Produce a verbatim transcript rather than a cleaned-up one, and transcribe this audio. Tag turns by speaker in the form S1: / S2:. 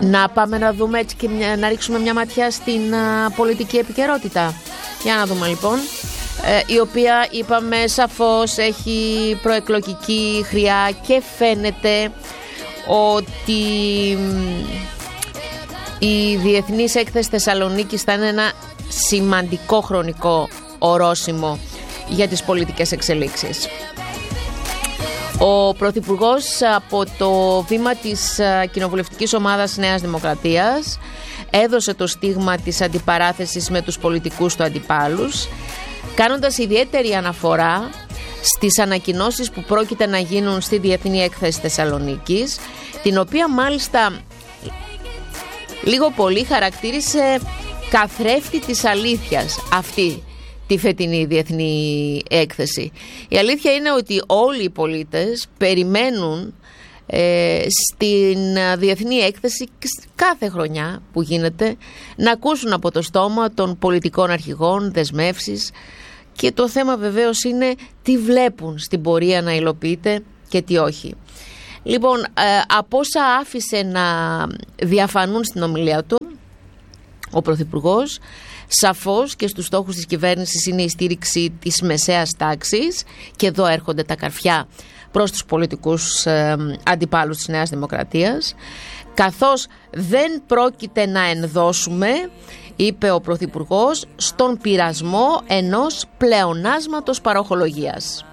S1: Να πάμε να δούμε έτσι και μια, να ρίξουμε μια ματιά στην α, πολιτική επικαιρότητα. Για να δούμε λοιπόν, ε, η οποία είπαμε σαφώς έχει προεκλογική χρειά και φαίνεται ότι η Διεθνής Έκθεση Θεσσαλονίκης θα είναι ένα σημαντικό χρονικό ορόσημο για τις πολιτικές εξελίξεις. Ο Πρωθυπουργός από το βήμα της κοινοβουλευτικής ομάδας Νέας Δημοκρατίας έδωσε το στίγμα της αντιπαράθεσης με τους πολιτικούς του αντιπάλους, κάνοντας ιδιαίτερη αναφορά στις ανακοινώσεις που πρόκειται να γίνουν στη Διεθνή Έκθεση Θεσσαλονίκης, την οποία μάλιστα λίγο πολύ χαρακτήρισε καθρέφτη της αλήθειας αυτή τη φετινή Διεθνή Έκθεση. Η αλήθεια είναι ότι όλοι οι πολίτες περιμένουν ε, στην Διεθνή Έκθεση κάθε χρονιά που γίνεται να ακούσουν από το στόμα των πολιτικών αρχηγών δεσμεύσεις, και το θέμα βεβαίως είναι τι βλέπουν στην πορεία να υλοποιείται και τι όχι. Λοιπόν, ε, από όσα άφησε να διαφανούν στην ομιλία του ο Πρωθυπουργός, σαφώς και στους στόχους της κυβέρνησης είναι η στήριξη της μεσαίας τάξης, και εδώ έρχονται τα καρφιά προς τους πολιτικούς ε, αντιπάλους της Νέας Δημοκρατίας, καθώς δεν πρόκειται να ενδώσουμε, είπε ο Πρωθυπουργός, στον πειρασμό ενός πλεονάσματος παροχολογίας.